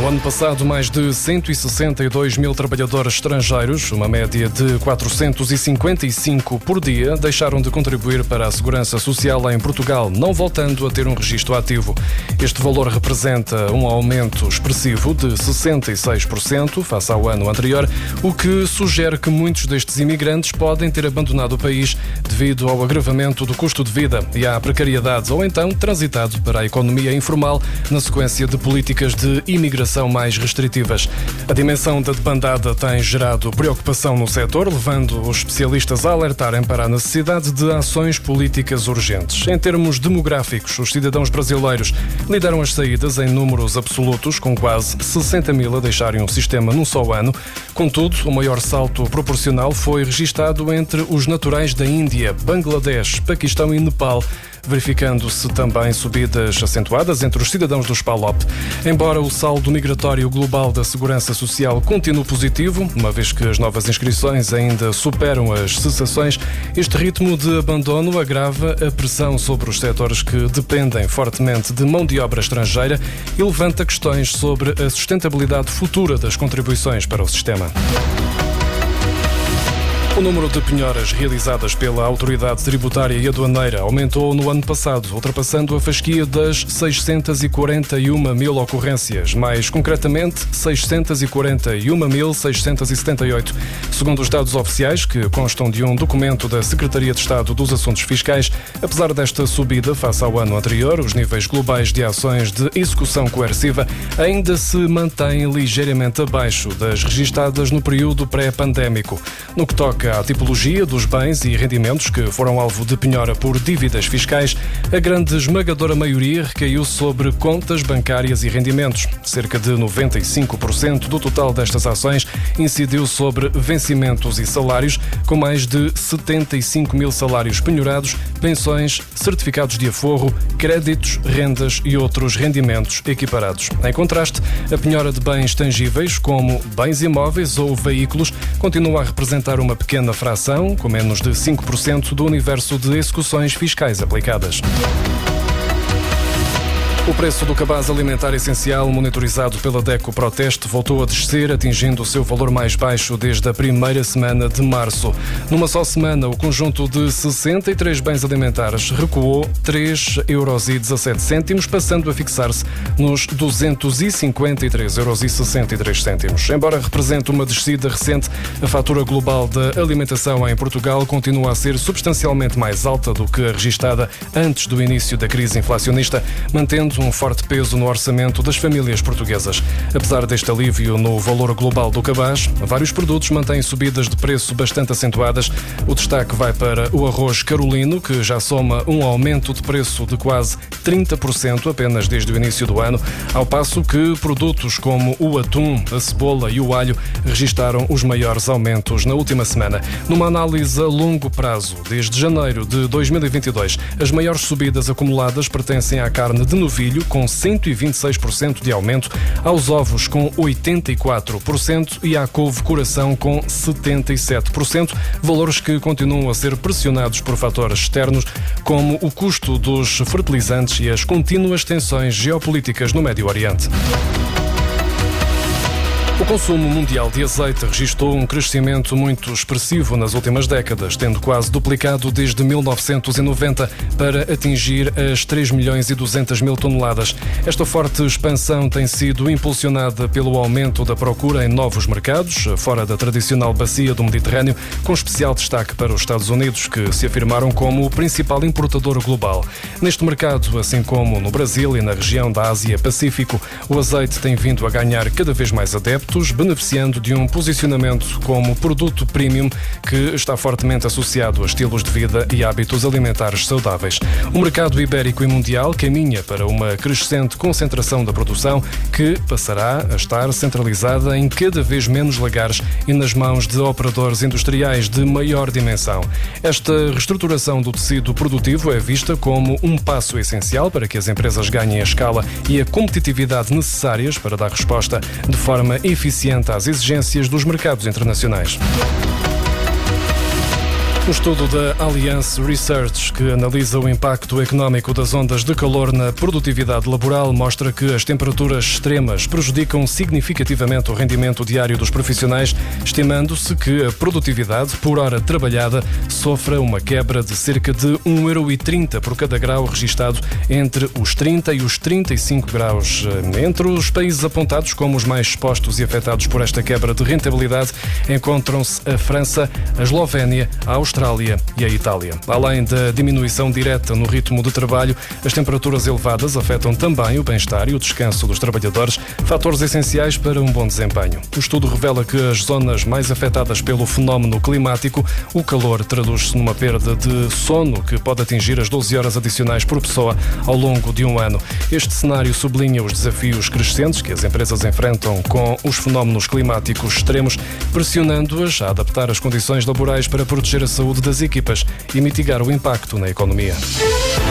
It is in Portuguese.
No ano passado, mais de 162 mil trabalhadores estrangeiros, uma média de 455 por dia, deixaram de contribuir para a segurança social em Portugal, não voltando a ter um registro ativo. Este valor representa um aumento expressivo de 66% face ao ano anterior, o que sugere que muitos destes imigrantes podem ter abandonado o país devido ao agravamento do custo de vida e à precariedade, ou então transitado para a economia informal na sequência de políticas de imigração mais restritivas. A dimensão da debandada tem gerado preocupação no setor, levando os especialistas a alertarem para a necessidade de ações políticas urgentes. Em termos demográficos, os cidadãos brasileiros lideram as saídas em números absolutos, com quase 60 mil a deixarem o sistema num só ano. Contudo, o maior salto proporcional foi registado entre os naturais da Índia, Bangladesh, Paquistão e Nepal, verificando-se também subidas acentuadas entre os cidadãos dos PALOP. Embora o saldo migratório global da Segurança Social continue positivo, uma vez que as novas inscrições ainda superam as cessações, este ritmo de abandono agrava a pressão sobre os setores que dependem fortemente de mão de obra estrangeira e levanta questões sobre a sustentabilidade futura das contribuições para o sistema. O número de penhoras realizadas pela Autoridade Tributária e Aduaneira aumentou no ano passado, ultrapassando a fasquia das 641 mil ocorrências, mais concretamente 641.678. Segundo os dados oficiais, que constam de um documento da Secretaria de Estado dos Assuntos Fiscais, apesar desta subida face ao ano anterior, os níveis globais de ações de execução coerciva ainda se mantêm ligeiramente abaixo das registadas no período pré-pandémico. No que toca à tipologia dos bens e rendimentos que foram alvo de penhora por dívidas fiscais, a grande esmagadora maioria recaiu sobre contas bancárias e rendimentos. Cerca de 95% do total destas ações incidiu sobre vencimentos e salários, com mais de 75 mil salários penhorados, pensões, certificados de aforro, créditos, rendas e outros rendimentos equiparados. Em contraste, a penhora de bens tangíveis, como bens imóveis ou veículos, continua a representar uma pequena fração, com menos de 5% do universo de execuções fiscais aplicadas. O preço do cabaz alimentar essencial, monitorizado pela DECO Proteste, voltou a descer, atingindo o seu valor mais baixo desde a primeira semana de março. Numa só semana, o conjunto de 63 bens alimentares recuou 3,17 €, passando a fixar-se nos 253,63 €. Embora represente uma descida recente, a fatura global da alimentação em Portugal continua a ser substancialmente mais alta do que a registada antes do início da crise inflacionista, mantendo um forte peso no orçamento das famílias portuguesas. Apesar deste alívio no valor global do cabaz, vários produtos mantêm subidas de preço bastante acentuadas. O destaque vai para o arroz carolino, que já soma um aumento de preço de quase 30% apenas desde o início do ano, ao passo que produtos como o atum, a cebola e o alho registaram os maiores aumentos na última semana. Numa análise a longo prazo, desde janeiro de 2022, as maiores subidas acumuladas pertencem à carne de novilho, com 126% de aumento, aos ovos com 84% e à couve-coração com 77%, valores que continuam a ser pressionados por fatores externos, como o custo dos fertilizantes e as contínuas tensões geopolíticas no Médio Oriente. O consumo mundial de azeite registrou um crescimento muito expressivo nas últimas décadas, tendo quase duplicado desde 1990 para atingir as 3.200.000 toneladas. Esta forte expansão tem sido impulsionada pelo aumento da procura em novos mercados, fora da tradicional bacia do Mediterrâneo, com especial destaque para os Estados Unidos, que se afirmaram como o principal importador global. Neste mercado, assim como no Brasil e na região da Ásia-Pacífico, o azeite tem vindo a ganhar cada vez mais adeptos, beneficiando de um posicionamento como produto premium que está fortemente associado a estilos de vida e hábitos alimentares saudáveis. O mercado ibérico e mundial caminha para uma crescente concentração da produção que passará a estar centralizada em cada vez menos lagares e nas mãos de operadores industriais de maior dimensão. Esta reestruturação do tecido produtivo é vista como um passo essencial para que as empresas ganhem a escala e a competitividade necessárias para dar resposta de forma eficiente às exigências dos mercados internacionais. Um estudo da Allianz Research, que analisa o impacto económico das ondas de calor na produtividade laboral, mostra que as temperaturas extremas prejudicam significativamente o rendimento diário dos profissionais, estimando-se que a produtividade por hora trabalhada sofra uma quebra de cerca de 1,30 € por cada grau registado entre os 30 e os 35 graus. Entre os países apontados como os mais expostos e afetados por esta quebra de rentabilidade encontram-se a França, a Eslovénia, a Austrália e a Itália. Além da diminuição direta no ritmo de trabalho, as temperaturas elevadas afetam também o bem-estar e o descanso dos trabalhadores, fatores essenciais para um bom desempenho. O estudo revela que as zonas mais afetadas pelo fenómeno climático, o calor traduz-se numa perda de sono que pode atingir as 12 horas adicionais por pessoa ao longo de um ano. Este cenário sublinha os desafios crescentes que as empresas enfrentam com os fenómenos climáticos extremos, pressionando-as a adaptar as condições laborais para proteger a saúde das equipas e mitigar o impacto na economia.